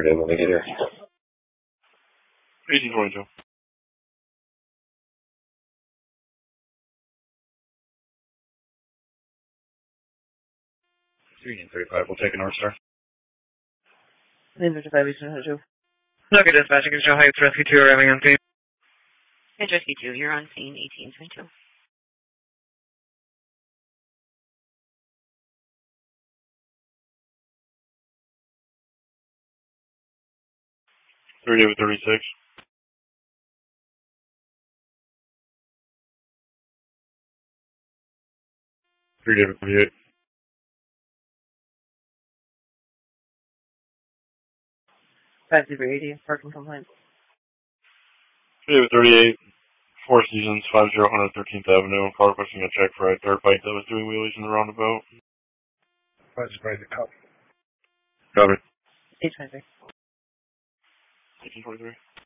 Navigator. 1822. 35, we'll take a North Star. 35, 1822. Look at dispatch, you can show Heights Rescue 2 arriving on scene. Heights Rescue 2, you're on scene 1822. David 36. 38. 5380, parking complaint. David 38. Four Seasons, 50 113th Avenue. Car requesting a check for a dirt bike that was doing wheelies in the roundabout. Roger, private copy. Copy. 823. 1823.